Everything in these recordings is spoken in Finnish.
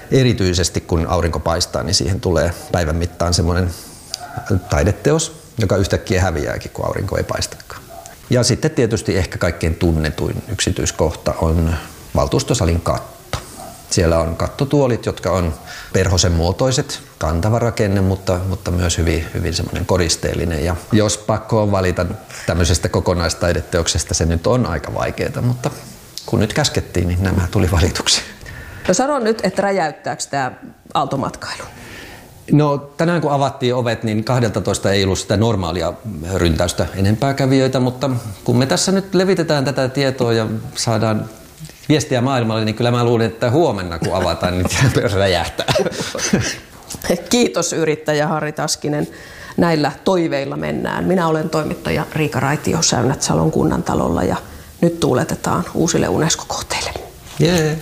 erityisesti kun aurinko paistaa, niin siihen tulee päivän mittaan semmoinen taideteos, joka yhtäkkiä häviääkin, kun aurinko ei paistakaan. Ja sitten tietysti ehkä kaikkein tunnetuin yksityiskohta on valtuustosalin katto. Siellä on kattotuolit, jotka on perhosen muotoiset, kantava rakenne, mutta myös hyvin semmoinen koristeellinen. Ja jos pakko on valita tämmöisestä kokonaistaideteoksesta, se nyt on aika vaikeaa, mutta kun nyt käskettiin, niin nämä tuli valituksi. No sano nyt, että räjäyttääkö tämä aaltomatkailu? No tänään kun avattiin ovet, niin 12 ei ollut sitä normaalia ryntäystä enempää kävijöitä, mutta kun me tässä nyt levitetään tätä tietoa ja saadaan viestiä maailmalle, niin kyllä mä luulen, että huomenna kun avataan, niin tämä räjähtää. Kiitos yrittäjä Harri Taskinen. Näillä toiveilla mennään. Minä olen toimittaja Riika Raitio Säynät-Salon kunnantalolla ja nyt tuuletetaan uusille UNESCO-kohteille. Yeah.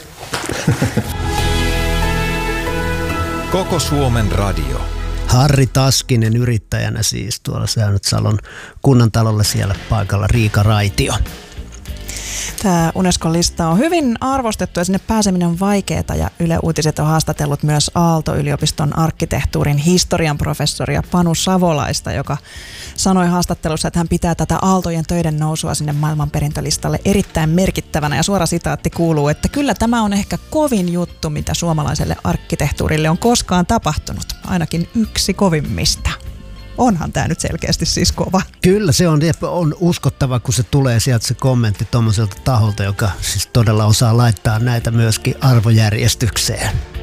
Koko Suomen radio. Harri Taskinen yrittäjänä siis tuolla Säynät-Salon kunnantalolla, siellä paikalla Riika Raitio. Tämä Unesco-lista on hyvin arvostettu ja sinne pääseminen on vaikeaa ja Yle Uutiset on haastatellut myös Aalto-yliopiston arkkitehtuurin historian professoria Panu Savolaista, joka sanoi haastattelussa, että hän pitää tätä aaltojen töiden nousua sinne maailmanperintölistalle erittäin merkittävänä ja suora sitaatti kuuluu, että kyllä tämä on ehkä kovin juttu, mitä suomalaiselle arkkitehtuurille on koskaan tapahtunut, ainakin yksi kovimmista. Onhan tämä nyt selkeästi siis kova. Kyllä se on uskottava, kun se tulee sieltä se kommentti tuommoiselta taholta, joka siis todella osaa laittaa näitä myöskin arvojärjestykseen.